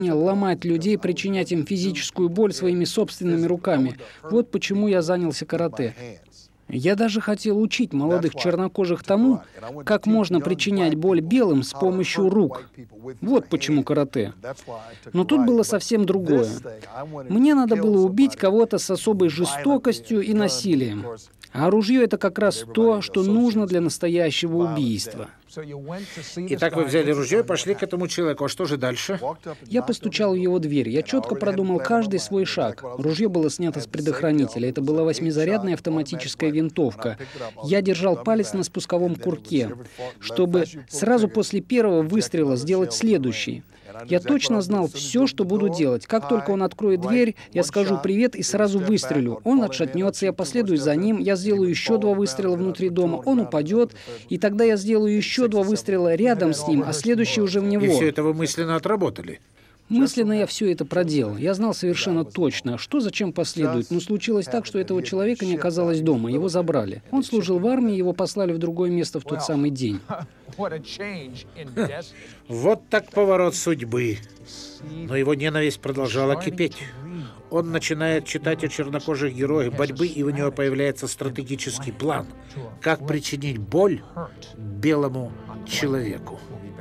ломать людей, причинять им физическую боль своими собственными руками. Вот почему я занялся карате. Я даже хотел учить молодых чернокожих тому, как можно причинять боль белым с помощью рук. Вот почему карате. Но тут было совсем другое. Мне надо было убить кого-то с особой жестокостью и насилием. А ружье — это как раз то, что нужно для настоящего убийства. Итак, вы взяли ружье и пошли к этому человеку. А что же дальше? Я постучал в его дверь. Я четко продумал каждый свой шаг. Ружье было снято с предохранителя. Это была 8-зарядная автоматическая винтовка. Я держал палец на спусковом курке, чтобы сразу после первого выстрела сделать следующий. Я точно знал все, что буду делать. Как только он откроет дверь, я скажу «привет» и сразу выстрелю. Он отшатнется, я последую за ним, я сделаю еще 2 выстрела внутри дома, он упадет, и тогда я сделаю еще 2 выстрела рядом с ним, а следующий уже в него. И все это вы мысленно отработали? Мысленно я все это проделал. Я знал совершенно точно, что зачем последует. Но случилось так, что этого человека не оказалось дома. Его забрали. Он служил в армии, его послали в другое место в тот самый день. Вот так поворот судьбы. Но его ненависть продолжала кипеть. Он начинает читать о чернокожих героях борьбы, и у него появляется стратегический план, как причинить боль белому человеку.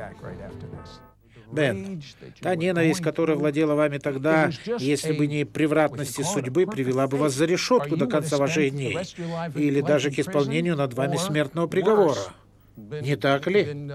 Бен, та ненависть, которая владела вами тогда, если бы не превратности судьбы, привела бы вас за решетку до конца ваших дней, или даже к исполнению над вами смертного приговора. Не так ли?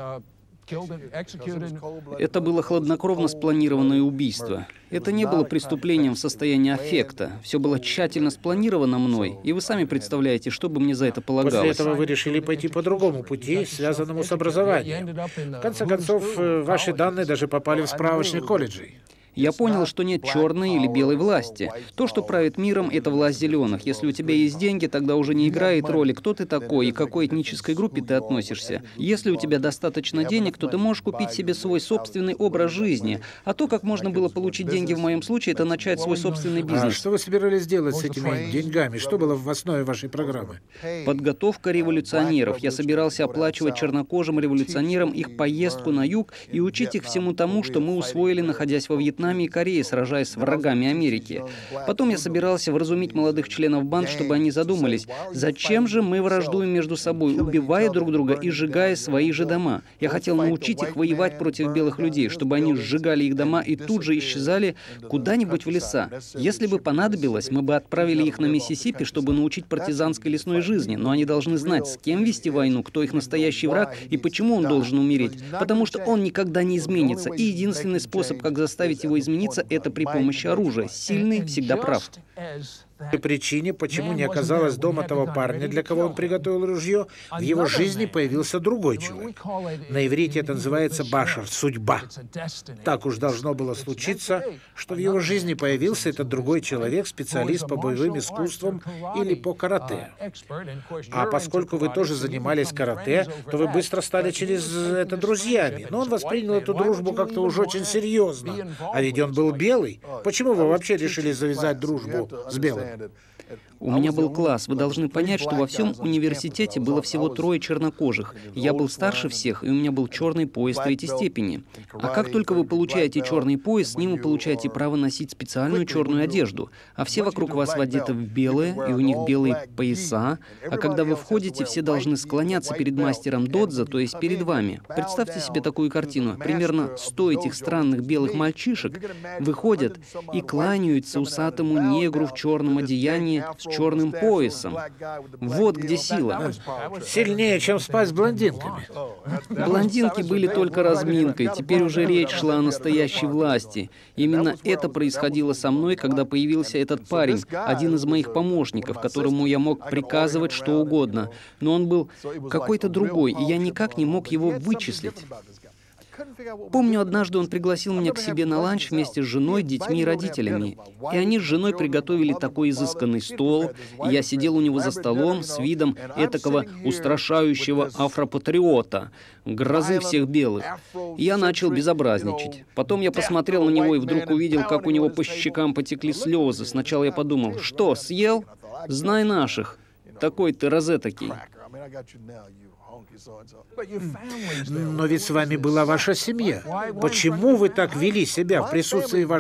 Это было хладнокровно спланированное убийство. Это не было преступлением в состоянии аффекта. Все было тщательно спланировано мной, и вы сами представляете, что бы мне за это полагалось. После этого вы решили пойти по другому пути, связанному с образованием. В конце концов, ваши данные даже попали в справочник колледжей. Я понял, что нет черной или белой власти. То, что правит миром, это власть зеленых. Если у тебя есть деньги, тогда уже не играет роли, кто ты такой и к какой этнической группе ты относишься. Если у тебя достаточно денег, то ты можешь купить себе свой собственный образ жизни. А то, как можно было получить деньги в моем случае, это начать свой собственный бизнес. А что вы собирались делать с этими деньгами? Что было в основе вашей программы? Подготовка революционеров. Я собирался оплачивать чернокожим революционерам их поездку на юг и учить их всему тому, что мы усвоили, находясь во Вьетнаме и Корее, сражаясь с врагами Америки. Потом я собирался вразумить молодых членов банд, чтобы они задумались, зачем же мы враждуем между собой, убивая друг друга и сжигая свои же дома. Я хотел научить их воевать против белых людей, чтобы они сжигали их дома и тут же исчезали куда-нибудь в леса. Если бы понадобилось, мы бы отправили их на Миссисипи, чтобы научить партизанской лесной жизни, но они должны знать, с кем вести войну, кто их настоящий враг и почему он должен умереть. Потому что он никогда не изменится, и единственный способ, как заставить его измениться, это при помощи оружия. Сильный всегда прав. По причине, почему не оказалось дома того парня, для кого он приготовил ружье, в его жизни появился другой человек. На иврите это называется башар, судьба. Так уж должно было случиться, что в его жизни появился этот другой человек, специалист по боевым искусствам или по карате. А поскольку вы тоже занимались карате, то вы быстро стали через это друзьями. Но он воспринял эту дружбу как-то уж очень серьезно. А ведь он был белый. Почему вы вообще решили завязать дружбу с белым? У меня был класс. Вы должны понять, что во всем университете было всего 3 чернокожих. Я был старше всех, и у меня был черный пояс 3-й степени. А как только вы получаете черный пояс, с ним вы получаете право носить специальную черную одежду. А все вокруг вас одеты в белое, и у них белые пояса. А когда вы входите, все должны склоняться перед мастером додзо, то есть перед вами. Представьте себе такую картину. Примерно 100 этих странных белых мальчишек выходят и кланяются усатому негру в черном одеянии с черным поясом. Вот где сила. Сильнее, чем спать с блондинками. Блондинки были только разминкой. Теперь уже речь шла о настоящей власти. Именно это происходило со мной, когда появился этот парень, один из моих помощников, которому я мог приказывать что угодно. Но он был какой-то другой, и я никак не мог его вычислить. Помню, однажды он пригласил меня к себе на ланч вместе с женой, детьми и родителями. И они с женой приготовили такой изысканный стол, и я сидел у него за столом с видом этакого устрашающего афропатриота, грозы всех белых. И я начал безобразничать. Потом я посмотрел на него и вдруг увидел, как у него по щекам потекли слезы. Сначала я подумал, что, съел? Знай наших. Такой ты розетокий. Но ведь с вами была ваша семья. Почему вы так вели себя в присутствии вашей